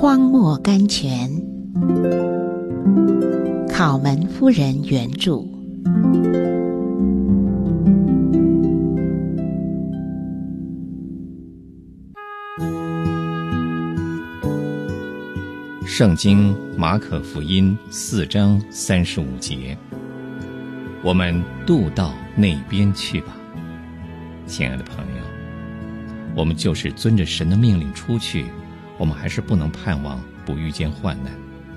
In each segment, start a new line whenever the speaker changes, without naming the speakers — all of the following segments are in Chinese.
荒漠甘泉，考门夫人原著。
圣经马可福音4章35节，我们渡到那边去吧。亲爱的朋友，我们就是遵着神的命令出去，我们还是不能盼望不遇见患难。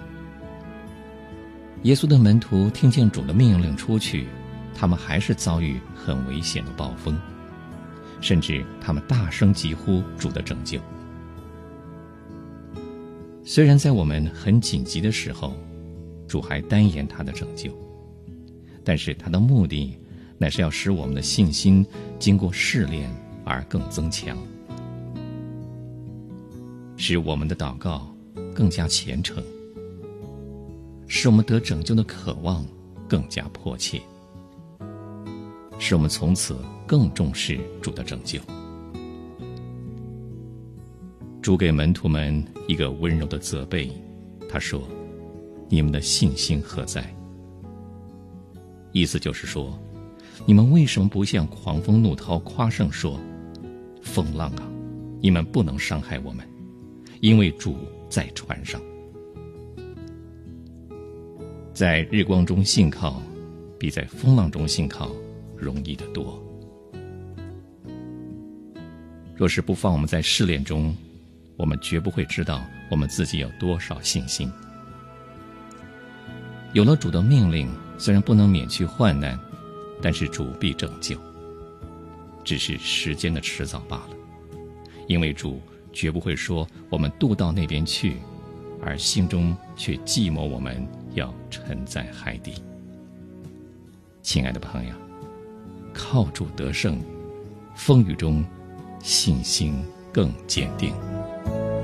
耶稣的门徒听见主的命令出去，他们还是遭遇很危险的暴风，甚至他们大声疾呼主的拯救。虽然在我们很紧急的时候，主还单言他的拯救，但是他的目的乃是要使我们的信心经过试炼而更增强，使我们的祷告更加虔诚，使我们得拯救的渴望更加迫切，使我们从此更重视主的拯救。主给门徒们一个温柔的责备，他说：你们的信心何在？意思就是说，你们为什么不像狂风怒涛夸胜说，风浪啊，你们不能伤害我们，因为主在船上。在日光中信靠比在风浪中信靠容易得多。若是不放我们在试炼中，我们绝不会知道我们自己有多少信心。有了主的命令，虽然不能免去患难，但是主必拯救，只是时间的迟早罢了。因为主绝不会说我们渡到那边去，而心中却计谋我们要沉在海底。亲爱的朋友，靠主得胜，风雨中信心更坚定。